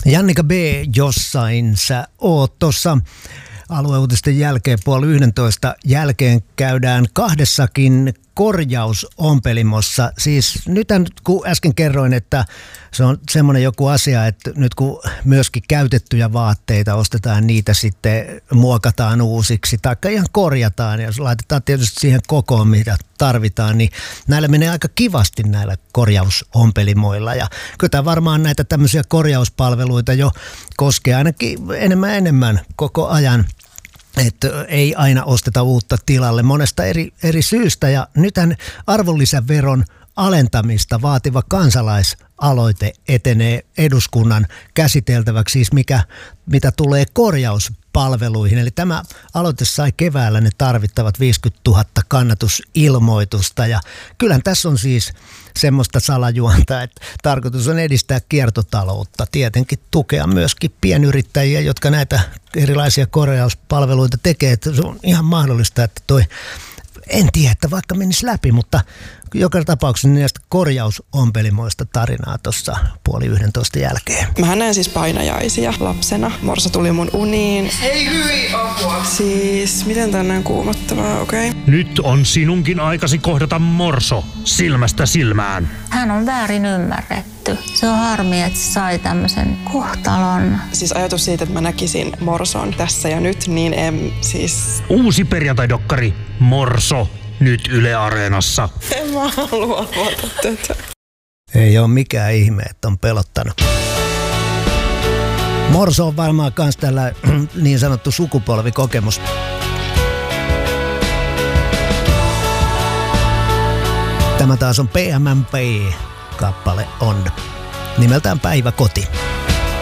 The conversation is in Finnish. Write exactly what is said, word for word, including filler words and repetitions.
Jannika B, jossain sä oot tuossa alueuutisten jälkeen puoli yhdentoista jälkeen käydään kahdessakin korjausompelimossa. Siis nythän kun äsken kerroin, että se on semmoinen joku asia, että nyt kun myöskin käytettyjä vaatteita ostetaan, niitä sitten muokataan uusiksi tai ihan korjataan ja laitetaan tietysti siihen kokoon, mitä tarvitaan, niin näillä menee aika kivasti näillä korjausompelimoilla. Ja kyllä tämä varmaan näitä tämmöisiä korjauspalveluita jo koskee ainakin enemmän enemmän koko ajan. Että ei aina osteta uutta tilalle monesta eri, eri syystä. Ja nythän arvonlisäveron alentamista vaativa kansalaisaloite etenee eduskunnan käsiteltäväksi, siis mikä, mitä tulee korjauspalveluihin. Eli tämä aloite sai keväällä ne tarvittavat viisikymmentätuhatta kannatusilmoitusta. Ja kyllähän tässä on siis semmoista salajuonta, että tarkoitus on edistää kiertotaloutta, tietenkin tukea myöskin pienyrittäjiä, jotka näitä erilaisia korjauspalveluita tekee. Että se on ihan mahdollista, että toi, en tiedä, että vaikka menisi läpi, mutta joka tapauksessa näistä korjausompelimoista tarinaa tuossa puoli yhdentoista jälkeen. Mähän näin siis painajaisia lapsena. Morso tuli mun uniin. Ei hyi apua. Siis, miten tää on näin kuumottavaa, okei? Okay. Nyt on sinunkin aikasi kohdata Morso silmästä silmään. Hän on väärin ymmärretty. Se on harmi, että se sai tämmöisen kohtalon. Siis ajatus siitä, että mä näkisin Morson tässä ja nyt, niin en siis... Uusi perjantai-dokkari Morso. Nyt Yle Areenassa. En mä halua avata tätä. Ei ole mikään ihme, että on pelottanut. Morso on varmaan kans tällä niin sanottu sukupolvikokemus. Tämä taas on P M M P. Kappale on nimeltään Päiväkoti.